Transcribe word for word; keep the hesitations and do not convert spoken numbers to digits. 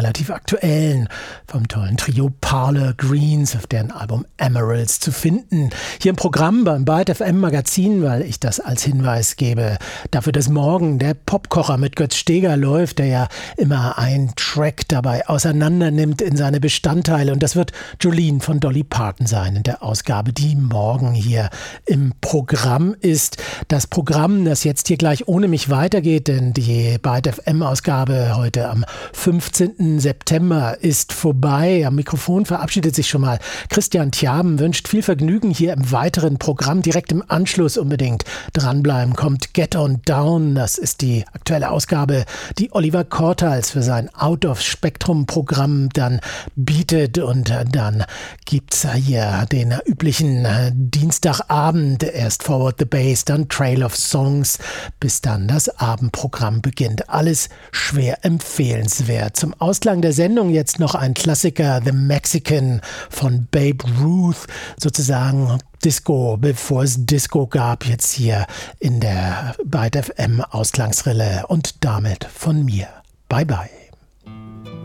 relativ aktuellen, vom tollen Trio Parlor Greens auf deren Album Emeralds zu finden. Hier im Programm beim Byte F M Magazin, weil ich das als Hinweis gebe, dafür, dass morgen der Popkocher mit Götz Steger läuft, der ja immer einen Track dabei auseinander nimmt in seine Bestandteile. Und das wird Jolene von Dolly Parton sein in der Ausgabe, die morgen hier im Programm ist. Das Programm, das jetzt hier gleich ohne mich weitergeht, denn die Byte F M-Ausgabe heute am fünfzehnten September ist vorbei. Am Mikrofon verabschiedet sich schon mal Christian Thiaben, wünscht viel Vergnügen hier im weiteren Programm. Direkt im Anschluss unbedingt dranbleiben kommt Get On Down. Das ist die aktuelle Ausgabe, die Oliver Kortals für sein Out-of-Spectrum-Programm dann bietet. Und dann gibt's hier den üblichen Dienstagabend. Erst Forward the Bass, dann Trail of Songs, bis dann das Abendprogramm beginnt. Alles schwer empfehlenswert. Zum Ausklang der Sendung jetzt noch ein Klassiker, The Mexican von Babe Ruth, sozusagen Disco, bevor es Disco gab, jetzt hier in der Byte F M Ausklangsrille und damit von mir. Bye bye.